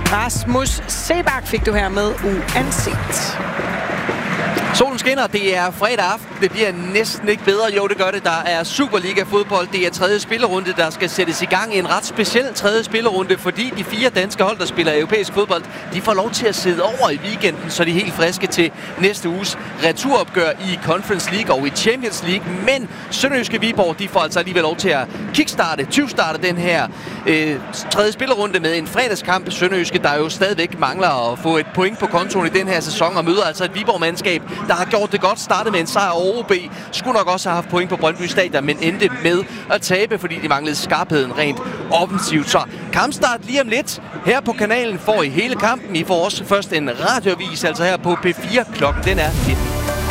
Rasmus Sebak fik du her med uanset. Solen skinner, det er fredag aften, det bliver næsten ikke bedre. Jo, det gør det. Der er Superliga-fodbold, det er tredje spillerunde, der skal sættes i gang. En ret speciel tredje spillerunde, fordi de 4 danske hold, der spiller europæisk fodbold, de får lov til at sidde over i weekenden, så de er helt friske til næste uges returopgør i Conference League og i Champions League. Men Sønderjyske Viborg, de får altså alligevel lov til at tyvstarte den her tredje spillerunde med en fredagskamp. Sønderjyske, der jo stadigvæk mangler at få et point på kontoen i den her sæson, og møder altså et Viborg-mandskab, der har gjort det godt, startet med en sejr over OB. Skulle nok også have haft point på Brøndby Stadion, men endte med at tabe, fordi de manglede skarpheden rent offensivt. Så kampstart lige om lidt. Her på kanalen får I hele kampen. I får også først en radioavis, altså her på P4. Klokken den er 19.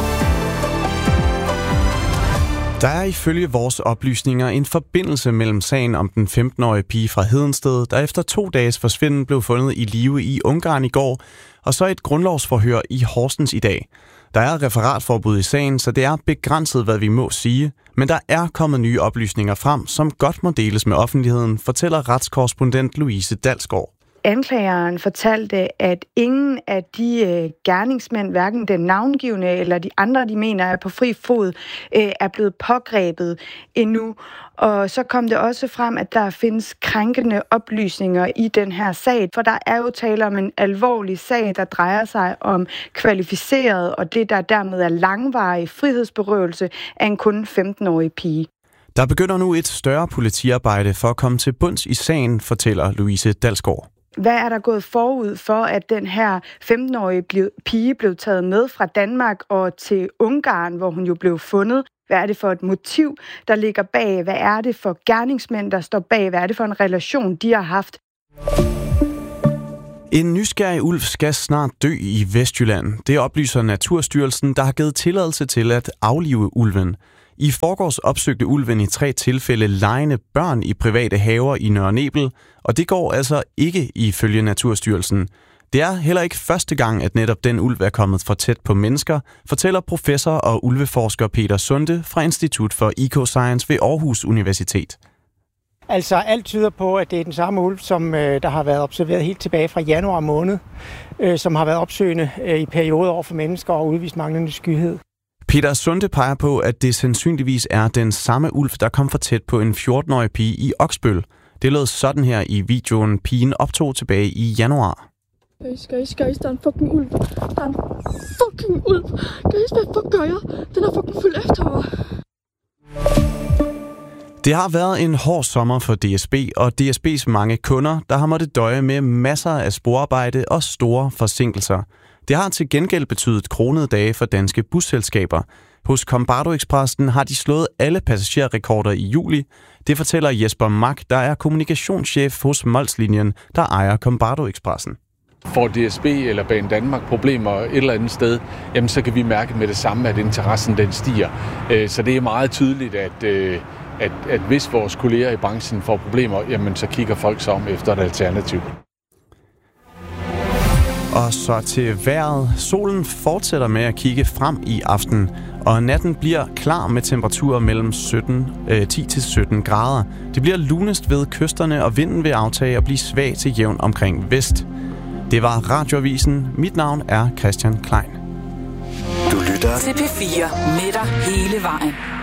Der er ifølge vores oplysninger en forbindelse mellem sagen om den 15-årige pige fra Hedensted, der efter 2 dages forsvinden blev fundet i live i Ungarn i går, og så et grundlovsforhør i Horsens i dag. Der er referatforbud i sagen, så det er begrænset, hvad vi må sige, men der er kommet nye oplysninger frem, som godt må deles med offentligheden, fortæller retskorrespondent Louise Dalsgaard. Anklageren fortalte, at ingen af de gerningsmænd, hverken den navngivne eller de andre, de mener er på fri fod, er blevet pågrebet endnu. Og så kom det også frem, at der findes krænkende oplysninger i den her sag, for der er jo tale om en alvorlig sag, der drejer sig om kvalificeret, og det der dermed er langvarig frihedsberøvelse af en kun 15-årig pige. Der begynder nu et større politiarbejde for at komme til bunds i sagen, fortæller Louise Dalsgaard. Hvad er der gået forud for, at den her 15-årige pige blev taget med fra Danmark og til Ungarn, hvor hun jo blev fundet? Hvad er det for et motiv, der ligger bag? Hvad er det for gerningsmænd, der står bag? Hvad er det for en relation, de har haft? En nysgerrig ulv skal snart dø i Vestjylland. Det oplyser Naturstyrelsen, der har givet tilladelse til at aflive ulven. I forgårs opsøgte ulven i 3 tilfælde legende børn i private haver i Nørre Nebel, og det går altså ikke ifølge Naturstyrelsen. Det er heller ikke første gang, at netop den ulv er kommet for tæt på mennesker, fortæller professor og ulveforsker Peter Sunde fra Institut for Ecoscience ved Aarhus Universitet. Altså alt tyder på, at det er den samme ulv, som der har været observeret helt tilbage fra januar måned, som har været opsøgende i perioder over for mennesker og udvist manglende skyhed. Peter Sunde peger på, at det sandsynligvis er den samme ulv, der kom for tæt på en 14-årig pige i Oksbøl. Det lød sådan her i videoen, pigen optog tilbage i januar. Guys, der er en fucking ulv. Der er en fucking ulv. Guys, hvad fuck gør jeg? Den er fucking fuld efter mig. Det har været en hård sommer for DSB og DSB's mange kunder, der har måttet døje med masser af sporarbejde og store forsinkelser. Det har til gengæld betydet kronede dage for danske busselskaber. Hos Combardo Expressen har de slået alle passagerrekorder i juli. Det fortæller Jesper Mack, der er kommunikationschef hos Molslinjen, der ejer Combardo Expressen. Får DSB eller Banedanmark problemer et eller andet sted, jamen så kan vi mærke med det samme, at interessen den stiger. Så det er meget tydeligt, at hvis vores kolleger i branchen får problemer, jamen så kigger folk sig om efter et alternativ. Og så til vejret. Solen fortsætter med at kigge frem i aften, og natten bliver klar med temperaturer mellem 10-17 grader. Det bliver lunest ved kysterne, og vinden vil aftage og blive svag til jævn omkring vest. Det var Radioavisen. Mit navn er Christian Klein. Du lytter til P4 med dig hele vejen.